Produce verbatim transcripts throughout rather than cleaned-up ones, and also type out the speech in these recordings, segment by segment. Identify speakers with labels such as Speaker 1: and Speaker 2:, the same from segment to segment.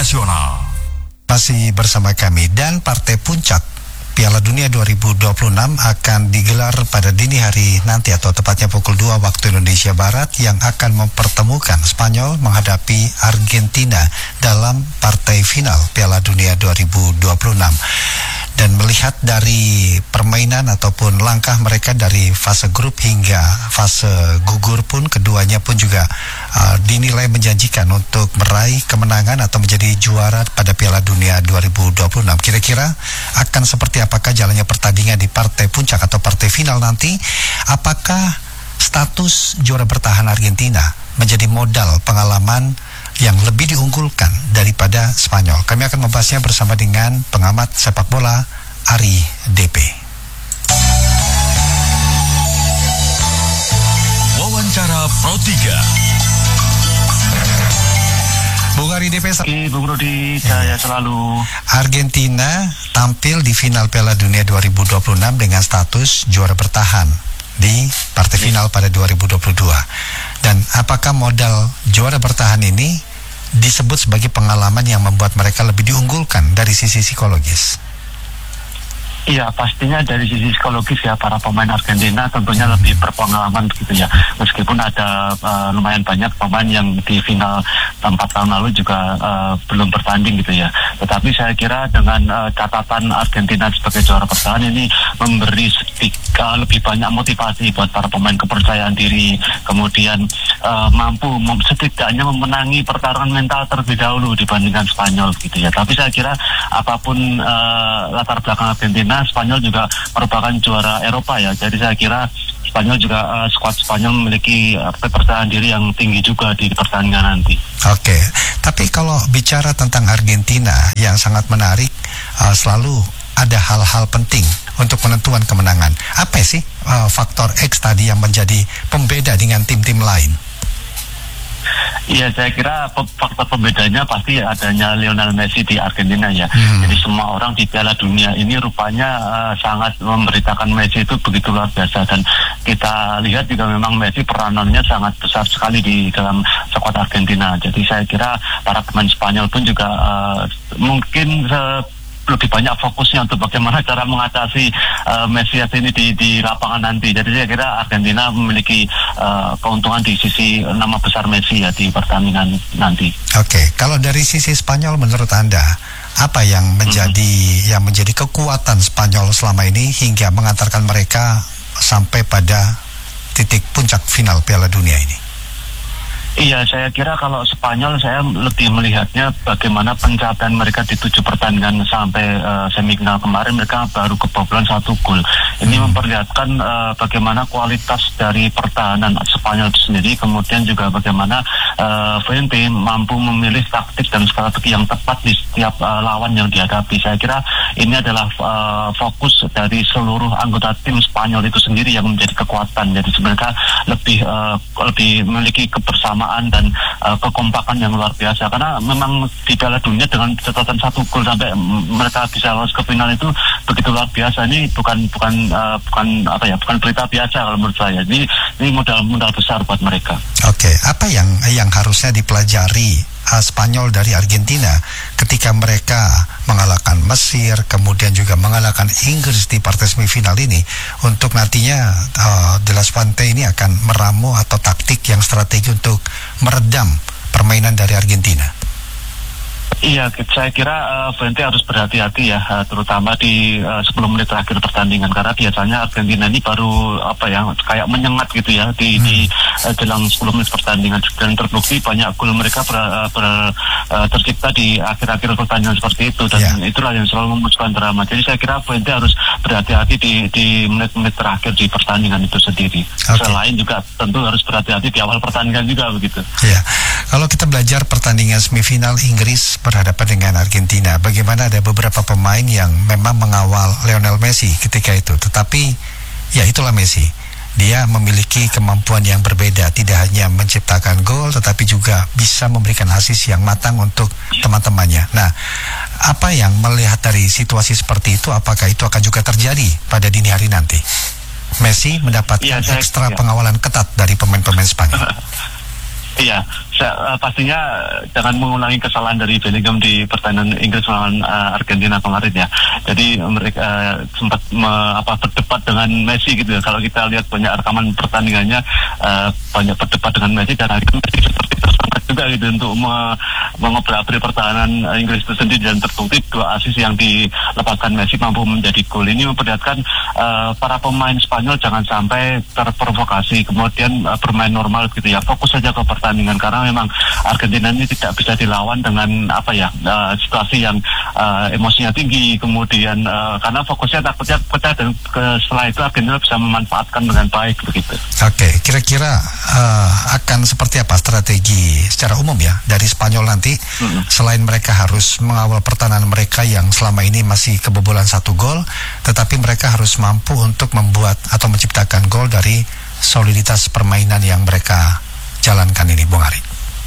Speaker 1: Internasional.
Speaker 2: Masih bersama kami, dan partai puncak Piala Dunia dua ribu dua puluh enam akan digelar pada dini hari nanti atau tepatnya pukul dua waktu Indonesia Barat, yang akan mempertemukan Spanyol menghadapi Argentina dalam partai final Piala Dunia dua ribu dua puluh enam. Dan melihat dari permainan ataupun langkah mereka dari fase grup hingga fase gugur pun, keduanya pun juga uh, dinilai menjanjikan untuk meraih kemenangan atau menjadi juara pada Piala Dunia dua ribu dua puluh enam. Kira-kira akan seperti apakah jalannya pertandingan di partai puncak atau partai final nanti? Apakah status juara bertahan Argentina menjadi modal pengalaman yang lebih diunggulkan daripada Spanyol? Kami akan membahasnya bersama dengan pengamat sepak bola Ari D P.
Speaker 1: Wawancara Pro tiga.
Speaker 2: Bung Ari D P.
Speaker 3: Oke, Bung Rudi, saya selalu.
Speaker 2: Argentina tampil di final Piala Dunia dua ribu dua puluh enam dengan status juara bertahan di partai final pada dua ribu dua puluh dua. Dan apakah modal juara bertahan ini disebut sebagai pengalaman yang membuat mereka lebih diunggulkan dari sisi psikologis?
Speaker 3: Iya, pastinya dari sisi psikologis ya, para pemain Argentina tentunya lebih berpengalaman begitu ya. Meskipun ada uh, lumayan banyak pemain yang di final empat tahun lalu juga uh, belum bertanding gitu ya. Tetapi saya kira dengan uh, catatan Argentina sebagai juara bertahan ini memberi sedikit uh, lebih banyak motivasi buat para pemain, kepercayaan diri, kemudian uh, mampu mem- setidaknya memenangi pertarungan mental terlebih dahulu dibandingkan Spanyol gitu ya. Tapi saya kira apapun uh, latar belakang Argentina, Spanyol juga merupakan juara Eropa ya. Jadi saya kira Spanyol juga uh, skuad Spanyol memiliki uh, kepercayaan diri yang tinggi juga di pertandingan nanti.
Speaker 2: Oke, okay. Tapi kalau bicara tentang Argentina yang sangat menarik, uh, selalu ada hal-hal penting untuk penentuan kemenangan. Apa sih uh, faktor X tadi yang menjadi pembeda dengan tim-tim lain?
Speaker 3: Iya, saya kira faktor pembedanya pasti adanya Lionel Messi di Argentina ya. Hmm. Jadi semua orang di Piala Dunia ini rupanya uh, sangat memberitakan Messi itu begitu luar biasa, dan kita lihat juga memang Messi peranannya sangat besar sekali di dalam skuad Argentina. Jadi saya kira para pemain Spanyol pun juga uh, mungkin uh, lebih banyak fokusnya untuk bagaimana cara mengatasi uh, Messi ini di, di lapangan nanti. Jadi saya kira Argentina memiliki uh, keuntungan di sisi nama besar Messi ya di pertandingan nanti.
Speaker 2: Oke, okay. Kalau dari sisi Spanyol menurut Anda, apa yang menjadi mm-hmm. yang menjadi kekuatan Spanyol selama ini hingga mengantarkan mereka sampai pada titik puncak final Piala Dunia ini?
Speaker 3: Iya, saya kira kalau Spanyol saya lebih melihatnya bagaimana pencapaian mereka di tujuh pertandingan sampai uh, semifinal kemarin, mereka baru kebobolan satu gol. Ini hmm. memperlihatkan uh, bagaimana kualitas dari pertahanan Spanyol itu sendiri, kemudian juga bagaimana uh, Fuente mampu memilih taktik dan strategi yang tepat di setiap uh, lawan yang dihadapi. Saya kira ini adalah uh, fokus dari seluruh anggota tim Spanyol itu sendiri yang menjadi kekuatan. Jadi mereka lebih uh, lebih memiliki kebersamaan dan uh, kekompakan yang luar biasa, karena memang di Piala Dunia dengan catatan satu gol sampai mereka bisa lolos ke final itu begitu luar biasa. Ini bukan bukan uh, bukan apa ya bukan berita biasa kalau menurut saya. Ini ini modal modal besar buat mereka.
Speaker 2: Oke, okay. Apa yang yang harusnya dipelajari uh, Spanyol dari Argentina ketika mereka mengalahkan Mesir, kemudian juga mengalahkan Inggris di partai semifinal ini, untuk nantinya uh, De La Fuente ini akan meramu atau taktik yang strategi untuk meredam permainan dari Argentina?
Speaker 3: Iya, saya kira uh, Fuente harus berhati-hati ya, uh, terutama di uh, sepuluh menit terakhir pertandingan, karena biasanya Argentina ini baru apa ya kayak menyengat gitu ya di, hmm. di uh, dalam sepuluh menit pertandingan, dan terbukti banyak gol mereka ber, ber, uh, tercipta di akhir-akhir pertandingan seperti itu, dan yeah. itulah yang selalu memunculkan drama. Jadi saya kira Fuente harus berhati-hati di, di menit-menit terakhir di pertandingan itu sendiri. Okay. Selain juga tentu harus berhati-hati di awal pertandingan juga begitu.
Speaker 2: Iya, yeah. Kalau kita belajar pertandingan semifinal Inggris berhadapan dengan Argentina, bagaimana ada beberapa pemain yang memang mengawal Lionel Messi ketika itu, tetapi ya itulah Messi, dia memiliki kemampuan yang berbeda, tidak hanya menciptakan gol tetapi juga bisa memberikan asis yang matang untuk teman-temannya. Nah, apa yang melihat dari situasi seperti itu, apakah itu akan juga terjadi pada dini hari nanti? Messi mendapatkan ya, saya, ekstra ya. pengawalan ketat dari pemain-pemain Spanyol.
Speaker 3: Iya, saya, uh, pastinya jangan mengulangi kesalahan dari Bellingham di pertandingan Inggris melawan uh, Argentina kemarin ya. Jadi mereka uh, sempat me, apa berdebat dengan Messi gitu ya. Kalau kita lihat banyak rekaman pertandingannya uh, banyak berdebat dengan Messi dan akhirnya Messi seperti tersangka juga gitu untuk me, mengobrak-abrik pertahanan Inggris itu sendiri, dan terbukti dua asis yang dilepaskan Messi mampu menjadi gol. Ini memperlihatkan uh, para pemain Spanyol jangan sampai terprovokasi kemudian uh, bermain normal gitu ya. Fokus saja ke pertandingan, karena memang Argentina ini tidak bisa dilawan dengan apa ya uh, situasi yang uh, emosinya tinggi, kemudian uh, karena fokusnya takutnya pecah, dan ke, setelah itu Argentina bisa memanfaatkan dengan baik begitu.
Speaker 2: Oke, kira-kira uh, akan seperti apa strategi secara umum ya dari Spanyol nanti, mm-hmm. selain mereka harus mengawal pertahanan mereka yang selama ini masih kebobolan satu gol, tetapi mereka harus mampu untuk membuat atau menciptakan gol dari soliditas permainan yang mereka jalankan ini, Bung Ari.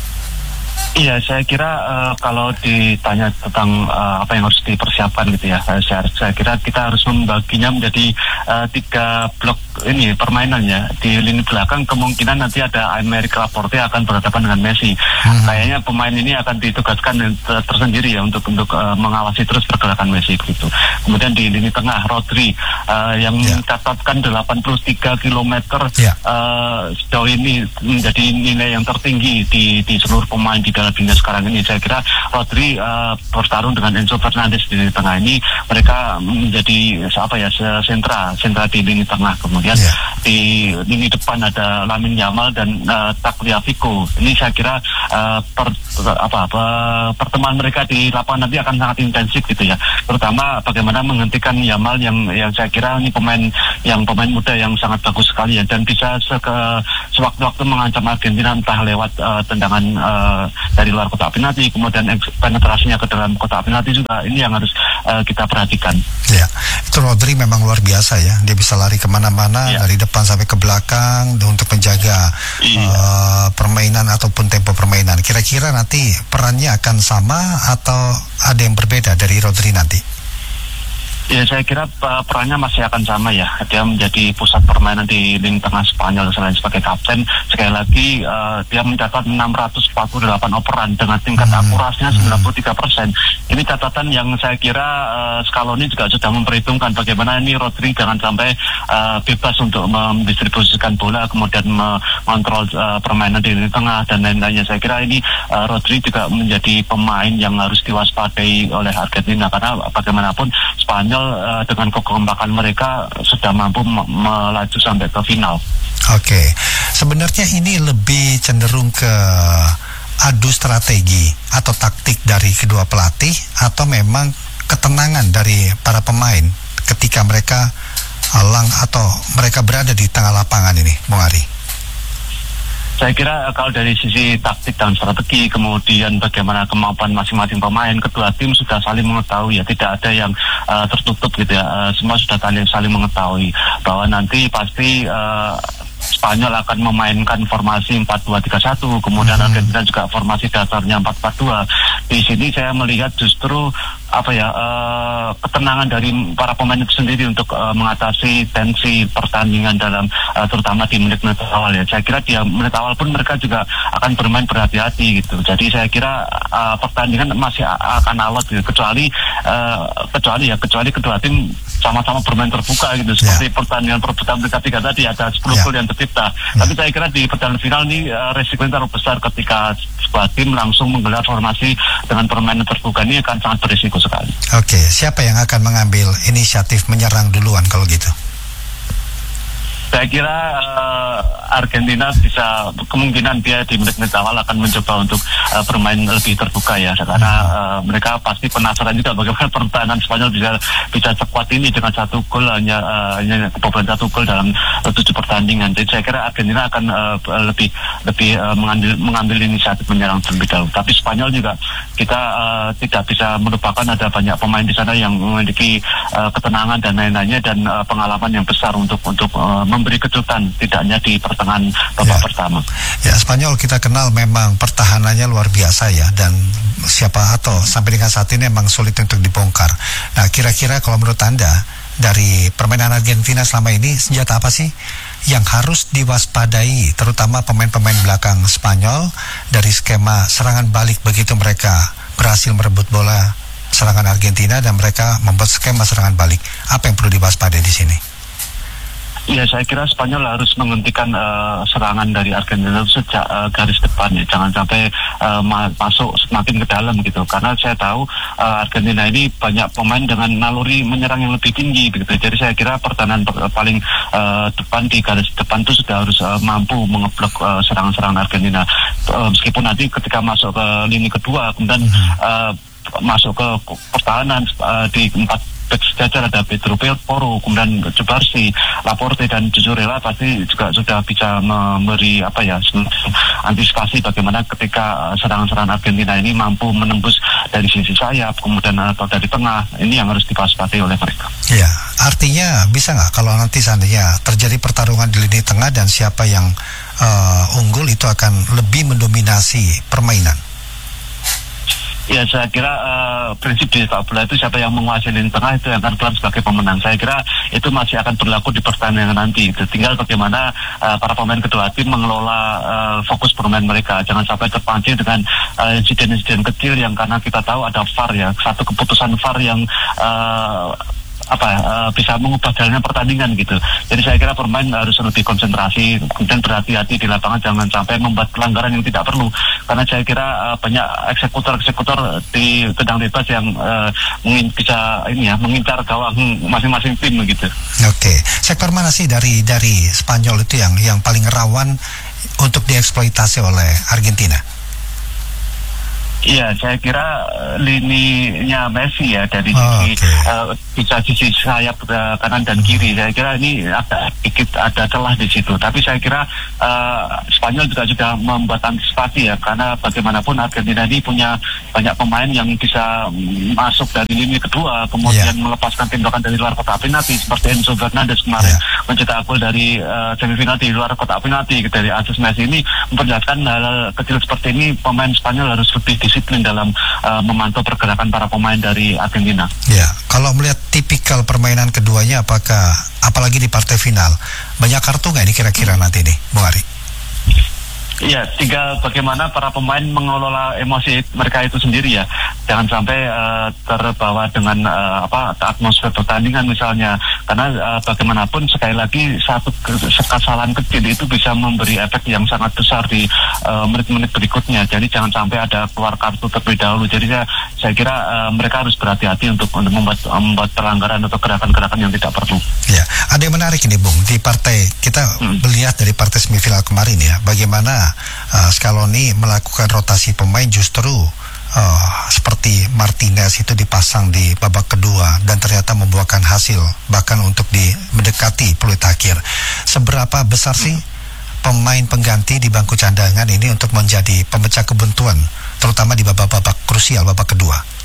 Speaker 3: Iya, saya kira uh, kalau ditanya tentang uh, apa yang harus dipersiapkan gitu ya, saya, saya kira kita harus membaginya menjadi uh, tiga blok ini permainannya. Di lini belakang kemungkinan nanti ada Aymeric Laporte akan berhadapan dengan Messi. Hmm. Kayaknya pemain ini akan ditugaskan tersendiri ya untuk untuk uh, mengawasi terus pergerakan Messi gitu. Kemudian di lini tengah Rodri uh, yang yeah. mencatatkan delapan puluh tiga kilometer yeah. uh, sejauh ini menjadi nilai yang tertinggi di di seluruh pemain di dalam dunia sekarang ini. Saya kira Rodri uh, bertarung dengan Enzo Fernandez di lini tengah ini, mereka menjadi apa ya sentra sentra di lini tengah. Kemudian yeah. di lini depan ada Lamine Yamal dan uh, Tagliafico. Ini saya kira uh, per, apa, apa pertemuan mereka di lapangan nanti akan sangat intensif gitu ya. Terutama bagaimana menghentikan Yamal yang yang saya kira ini pemain yang pemain muda yang sangat bagus sekali ya, dan bisa seke, sewaktu-waktu mengancam Argentina entah lewat uh, tendangan uh, dari luar kotak penalti, kemudian penetrasinya ke dalam kotak penalti juga. Ini yang harus uh, kita perhatikan. Ya,
Speaker 2: itu Rodri memang luar biasa ya. Dia bisa lari kemana-mana ya. Dari depan sampai ke belakang untuk menjaga iya. uh, permainan ataupun tempo permainan. Kira-kira nanti perannya akan sama atau ada yang berbeda dari Rodri nanti?
Speaker 3: Ya, saya kira uh, perannya masih akan sama ya. Dia menjadi pusat permainan di lini tengah Spanyol selain sebagai kapten. Sekali lagi uh, dia mencatat enam ratus empat puluh delapan operan dengan tingkat hmm. akurasinya sembilan puluh tiga persen. Ini catatan yang saya kira uh, Scaloni juga sudah memperhitungkan bagaimana ini Rodri jangan sampai uh, bebas untuk mendistribusikan bola, kemudian mengontrol uh, permainan di lini tengah dan lain-lainnya. Saya kira ini uh, Rodri juga menjadi pemain yang harus diwaspadai oleh Argentina, karena bagaimanapun Spanyol uh, dengan kekompakan mereka sudah mampu me- melaju sampai ke final.
Speaker 2: Oke, okay. Sebenarnya ini lebih cenderung ke adu strategi atau taktik dari kedua pelatih, atau memang ketenangan dari para pemain ketika mereka alang atau mereka berada di tengah lapangan ini, Bung Ari?
Speaker 3: Saya kira kalau dari sisi taktik dan strategi, kemudian bagaimana kemampuan masing-masing pemain, kedua tim sudah saling mengetahui ya, tidak ada yang uh, tertutup gitu ya, uh, semua sudah saling, saling mengetahui bahwa nanti pasti uh, Spanyol akan memainkan formasi empat dua tiga satu, kemudian hmm. Argentina juga formasi dasarnya empat empat dua. Di sini saya melihat justru apa ya uh, ketenangan dari para pemain itu sendiri untuk uh, mengatasi tensi pertandingan dalam uh, terutama di menit-menit awal ya. Saya kira di menit awal pun mereka juga akan bermain berhati-hati gitu. Jadi saya kira uh, pertandingan masih akan alot gitu, kecuali uh, kecuali ya kecuali kedua tim sama-sama bermain terbuka gitu, seperti yeah. pertandingan perebutan mereka tiga tadi ada sepuluh yeah. gol yang tercipta. Yeah. Tapi saya kira di pertandingan final ini uh, resikonya terlalu besar ketika sebuah tim langsung menggelar formasi dengan permainan terbuka, ini akan sangat berisiko sekali.
Speaker 2: Oke, siapa yang akan mengambil inisiatif menyerang duluan kalau gitu?
Speaker 3: Saya kira uh, Argentina bisa, kemungkinan dia di menit-menit awal akan mencoba untuk uh, bermain lebih terbuka ya, karena uh, mereka pasti penasaran juga bagaimana pertahanan Spanyol bisa bisa sekuat ini dengan satu gol hanya uh, hanya kebobolan satu gol dalam uh, tujuh pertandingan. Jadi saya kira Argentina akan uh, lebih lebih uh, mengambil mengambil inisiatif menyerang terlebih dahulu. Tapi Spanyol juga kita uh, tidak bisa melupakan ada banyak pemain di sana yang memiliki uh, ketenangan dan lain-lainnya dan uh, pengalaman yang besar untuk untuk uh, memberi kejutan, tidak hanya di pertengahan babak ya. pertama.
Speaker 2: Ya, Spanyol kita kenal memang pertahanannya luar biasa ya, dan siapa atau sampai dengan saat ini memang sulit untuk dibongkar. Nah, kira-kira kalau menurut Anda dari permainan Argentina selama ini senjata apa sih yang harus diwaspadai, terutama pemain-pemain belakang Spanyol dari skema serangan balik begitu mereka berhasil merebut bola serangan Argentina dan mereka membuat skema serangan balik. Apa yang perlu diwaspadai di sini?
Speaker 3: Ya, saya kira Spanyol harus menghentikan uh, serangan dari Argentina sejak uh, garis depan ya. Jangan sampai uh, ma- masuk semakin ke dalam gitu. Karena saya tahu uh, Argentina ini banyak pemain dengan naluri menyerang yang lebih tinggi begitu. Jadi saya kira pertahanan per- paling uh, depan di garis depan itu sudah harus uh, mampu mengeblok uh, serangan-serangan Argentina. Uh, meskipun nanti ketika masuk ke lini kedua kemudian uh, masuk ke pertahanan uh, di empat back sejajar ada Pedro Porro, kemudian Cubarsí, Laporte dan Cucurella pasti juga sudah bisa memberi apa ya antisipasi bagaimana ketika serangan-serangan Argentina ini mampu menembus dari sisi sayap kemudian atau dari tengah. Ini yang harus diwaspadai oleh mereka.
Speaker 2: Ya, artinya bisa nggak kalau nanti seandainya terjadi pertarungan di lini tengah dan siapa yang uh, unggul itu akan lebih mendominasi permainan?
Speaker 3: Ya, saya kira uh, prinsip di sepak bola itu siapa yang menguasai lini tengah itu yang akan keluar sebagai pemenang. Saya kira itu masih akan berlaku di pertandingan nanti. Itu tinggal bagaimana uh, para pemain kedua tim mengelola uh, fokus bermain mereka. Jangan sampai terpancing dengan uh, insiden-insiden kecil yang karena kita tahu ada V A R ya, satu keputusan V A R yang uh, apa uh, bisa mengubah jalannya pertandingan gitu. Jadi saya kira pemain harus lebih konsentrasi, kemudian berhati-hati di lapangan, jangan sampai membuat pelanggaran yang tidak perlu. Karena saya kira uh, banyak eksekutor-eksekutor di tendang bebas yang uh, mungkin bisa ini ya mengincar gawang masing-masing tim begitu.
Speaker 2: Oke, sektor mana sih dari dari Spanyol itu yang yang paling rawan untuk dieksploitasi oleh Argentina?
Speaker 3: Iya, saya kira uh, lininya Messi ya dari
Speaker 2: oh,
Speaker 3: sisi
Speaker 2: okay.
Speaker 3: uh, bisa sisi sayap uh, kanan dan kiri. Saya kira ini ada sedikit ada celah di situ. Tapi saya kira uh, Spanyol juga sudah membuat antisipasi ya, karena bagaimanapun Argentina ini punya banyak pemain yang bisa masuk dari lini kedua, kemudian yeah. melepaskan tembakan dari luar kotak penalti seperti Enzo Fernandez kemarin yeah. mencetak gol dari uh, semifinal di luar kotak penalti dari asis Messi. Ini memperlihatkan hal kecil seperti ini pemain Spanyol harus lebih disiplin dalam uh, memantau pergerakan para pemain dari Argentina.
Speaker 2: Ya, kalau melihat tipikal permainan keduanya, apakah apalagi di partai final banyak kartu nggak ini kira-kira nanti nih, Bung Ari?
Speaker 3: Iya, tinggal bagaimana para pemain mengelola emosi mereka itu sendiri ya. Jangan sampai uh, terbawa dengan uh, apa atmosfer pertandingan misalnya. Karena uh, bagaimanapun sekali lagi satu kesalahan kecil itu bisa memberi efek yang sangat besar di uh, menit-menit berikutnya. Jadi jangan sampai ada keluar kartu terlebih dahulu. Jadi saya saya kira uh, mereka harus berhati-hati untuk untuk membuat membuat pelanggaran atau gerakan-gerakan yang tidak perlu. Ya,
Speaker 2: ada yang menarik ini, Bung, di partai kita hmm. melihat dari partai semifinal kemarin ya, bagaimana Uh, Scaloni melakukan rotasi pemain justru uh, seperti Martinez itu dipasang di babak kedua dan ternyata membuahkan hasil bahkan untuk di mendekati peluit akhir. Seberapa besar sih pemain pengganti di bangku cadangan ini untuk menjadi pemecah kebuntuan terutama di babak-babak krusial babak kedua?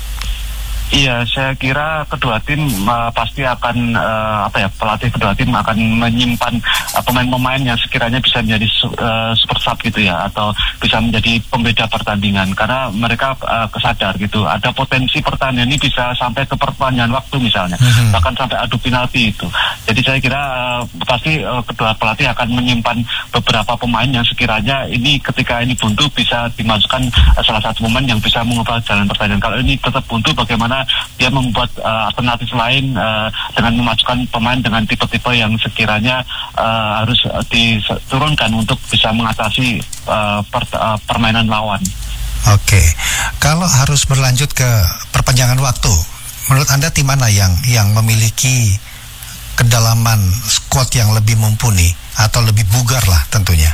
Speaker 3: Iya, saya kira kedua tim uh, pasti akan uh, apa ya pelatih kedua tim akan menyimpan uh, pemain-pemain yang sekiranya bisa menjadi uh, super sub gitu ya, atau bisa menjadi pembeda pertandingan karena mereka uh, kesadar gitu ada potensi pertandingan ini bisa sampai ke perpanjangan waktu misalnya, mm-hmm. bahkan sampai adu penalti itu. Jadi saya kira uh, pasti uh, kedua pelatih akan menyimpan beberapa pemain yang sekiranya ini ketika ini buntu bisa dimasukkan uh, salah satu pemain yang bisa mengubah jalan pertandingan. Kalau ini tetap buntu, bagaimana dia membuat uh, alternatif lain uh, dengan memasukkan pemain dengan tipe-tipe yang sekiranya uh, harus diturunkan untuk bisa mengatasi uh, per, uh, permainan lawan.
Speaker 2: Oke, kalau harus berlanjut ke perpanjangan waktu, menurut Anda tim mana yang yang memiliki kedalaman skuad yang lebih mumpuni atau lebih bugar lah tentunya?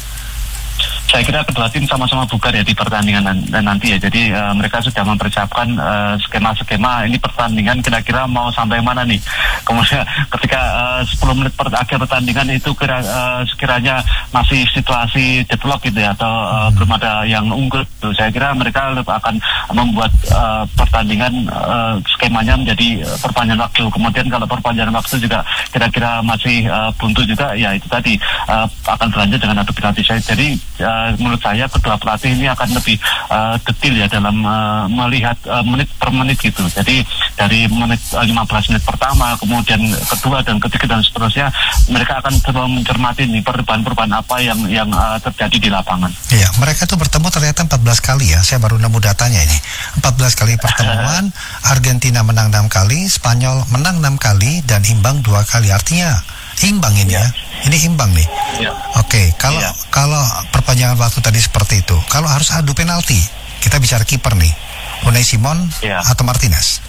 Speaker 3: Saya kira kedua tim sama-sama bugar ya di pertandingan nanti ya. Jadi uh, mereka sudah mempersiapkan uh, skema-skema ini pertandingan kira-kira mau sampai mana nih. Kemudian ketika uh, sepuluh menit per akhir pertandingan itu kira, uh, sekiranya masih situasi deadlock gitu ya, atau uh, hmm. belum ada yang unggul gitu. Saya kira mereka akan membuat uh, pertandingan uh, skemanya menjadi uh, perpanjangan waktu. Kemudian kalau perpanjangan waktu juga kira-kira masih uh, buntu juga, ya itu tadi uh, akan berlanjut dengan adu penalti. Jadi uh, menurut saya kedua pelatih ini akan lebih uh, detail ya dalam uh, melihat uh, menit per menit gitu. Jadi dari menit lima belas menit pertama, kemudian kedua dan ketiga dan seterusnya, mereka akan terus mencermati nih perubahan-perubahan apa yang yang uh, terjadi di lapangan.
Speaker 2: Iya, mereka tuh bertemu ternyata empat belas kali ya. Saya baru nemu datanya ini. empat belas kali pertemuan, Argentina menang enam kali, Spanyol menang enam kali dan imbang dua kali. Artinya imbang ini ya. Ini imbang nih.
Speaker 3: Ya.
Speaker 2: Oke, kalau
Speaker 3: Ya.
Speaker 2: kalau perpanjangan waktu tadi seperti itu, kalau harus adu penalti, kita bicara kiper nih. Unai Simon
Speaker 3: Ya.
Speaker 2: atau Martinez?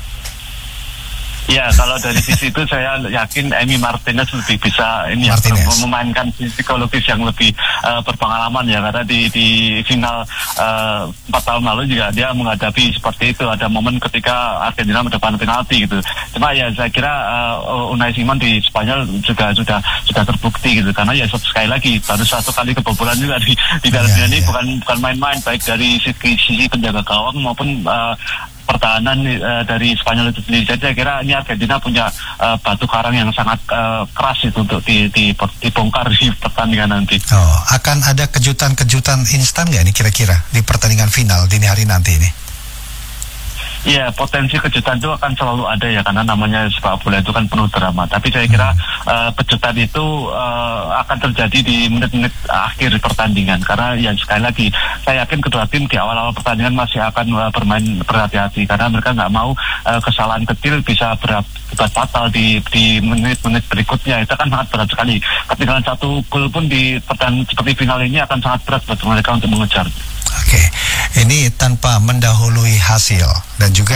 Speaker 3: Ya, kalau dari sisi itu saya yakin Emi Martinez lebih bisa ini ya,
Speaker 2: Martinez.
Speaker 3: memainkan psikologis yang lebih uh, berpengalaman ya, karena di di final uh, empat tahun lalu juga dia menghadapi seperti itu, ada momen ketika Argentina mendapat penalti gitu. Cuma ya saya kira uh, Unai Simon di Spanyol juga sudah sudah terbukti gitu, karena ya sekali lagi baru satu kali kebobolan juga di di Piala
Speaker 2: Ya,
Speaker 3: Dunia ini,
Speaker 2: ya.
Speaker 3: bukan bukan main-main, baik dari sisi, sisi penjaga gawang maupun uh, pertahanan uh, dari Spanyol itu sendiri. Jadi saya kira ini Argentina punya uh, batu karang yang sangat uh, keras itu untuk di, di, dibongkar di pertandingan nanti.
Speaker 2: Oh, akan ada kejutan-kejutan instan nggak nih kira-kira di pertandingan final dini hari nanti ini?
Speaker 3: Iya, potensi kejutan itu akan selalu ada ya, karena namanya sepak bola itu kan penuh drama. Tapi saya kira uh, kejutan itu uh, akan terjadi di menit-menit akhir pertandingan, karena ya sekali lagi saya yakin kedua tim di awal-awal pertandingan masih akan uh, bermain berhati-hati, karena mereka nggak mau uh, kesalahan kecil bisa berakibat fatal di di menit-menit berikutnya. Itu kan sangat berat sekali. Ketinggalan satu gol pun di pertandingan seperti final ini akan sangat berat buat mereka untuk mengejar.
Speaker 2: Oke, ini tanpa mendahului hasil dan juga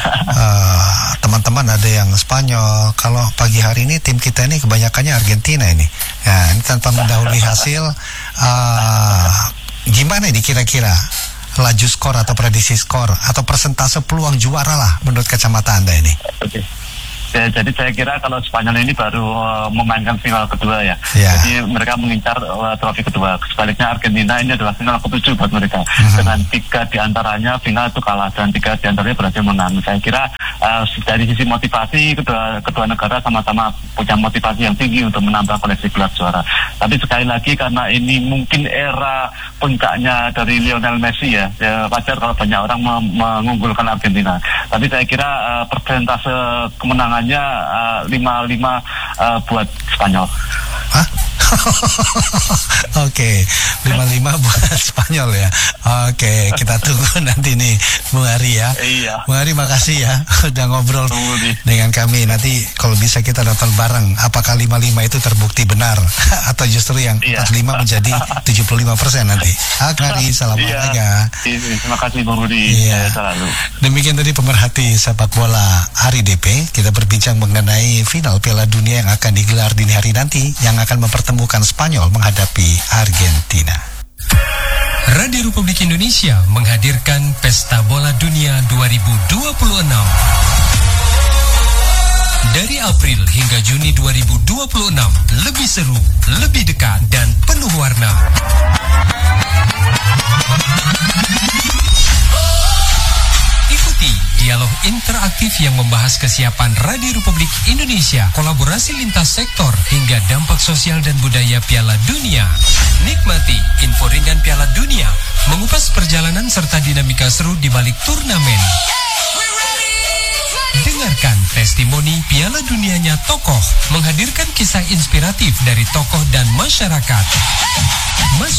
Speaker 2: uh, teman-teman ada yang Spanyol. Kalau pagi hari ini tim kita ini kebanyakannya Argentina ini. Ya, ini tanpa mendahului hasil, uh, gimana ini kira-kira laju skor atau prediksi skor atau persentase peluang juara lah menurut kacamata Anda ini?
Speaker 3: Oke. Ya, jadi saya kira kalau Spanyol ini baru uh, memainkan final kedua ya.
Speaker 2: Ya.
Speaker 3: Jadi mereka mengincar uh, trofi kedua. Sebaliknya Argentina ini adalah final ketujuh buat mereka.
Speaker 2: Uh-huh.
Speaker 3: Dengan tiga diantaranya final itu kalah dan tiga diantaranya berhasil menang. Saya kira uh, dari sisi motivasi kedua kedua negara sama-sama punya motivasi yang tinggi untuk menambah koleksi gelar juara. Tapi sekali lagi karena ini mungkin era puncaknya dari Lionel Messi ya, ya wajar kalau banyak orang mem- mengunggulkan Argentina. Tapi saya kira uh, persentase kemenangan lima lima uh, buat Spanyol.
Speaker 2: Hah? Oke, lima lima buat Spanyol ya. Oke, kita tunggu nanti nih Bung Hari ya.
Speaker 3: Iya.
Speaker 2: Bung Hari makasih ya udah ngobrol
Speaker 3: Tunggu nih.
Speaker 2: dengan kami. Nanti kalau bisa kita nonton bareng. Apakah lima lima itu terbukti benar atau justru yang
Speaker 3: Iya.
Speaker 2: empat puluh lima menjadi tujuh puluh lima persen nanti. Ah, Hari, salam
Speaker 3: Iya.
Speaker 2: olahraga.
Speaker 3: Terima kasih Bung Rudi.
Speaker 2: Iya.
Speaker 3: Saya selalu.
Speaker 2: Demikian tadi pemerhati sepak bola Hari D P. Kita berbincang mengenai final Piala Dunia yang akan digelar dini hari nanti, yang akan mempertemukan Spanyol menghadapi Argentina.
Speaker 4: Radio Republik Indonesia menghadirkan Pesta Bola Dunia dua ribu dua puluh enam. Dari April hingga Juni dua ribu dua puluh enam, lebih seru, lebih dekat, dan penuh warna. Ikuti dialog interaktif yang membahas kesiapan Radio Republik Indonesia, kolaborasi lintas sektor, hingga dampak sosial dan budaya Piala Dunia. Nikmati info ringan Piala Dunia, mengupas perjalanan serta dinamika seru di balik turnamen. Dengarkan testimoni Piala Dunianya tokoh, menghadirkan kisah inspiratif dari tokoh dan masyarakat. Masuk